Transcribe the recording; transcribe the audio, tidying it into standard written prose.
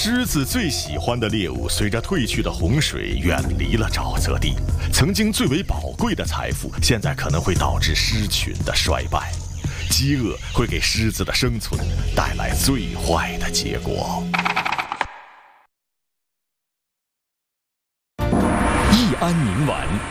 狮子最喜欢的猎物，随着退去的洪水远离了沼泽地。曾经最为宝贵的财富，现在可能会导致狮群的衰败。饥饿会给狮子的生存带来最坏的结果。 易安明晚